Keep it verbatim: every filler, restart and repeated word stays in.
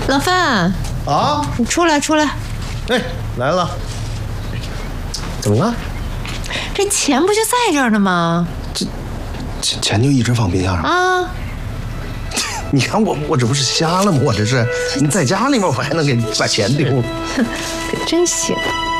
老范啊， 你出来出来。 哎，来了。怎么了？ 这钱不就在这儿呢吗？ 这钱钱就一直放冰箱上啊！ 你看我我这不是瞎了吗？我这是你在家里面我还能给把钱丢了？ 可真行。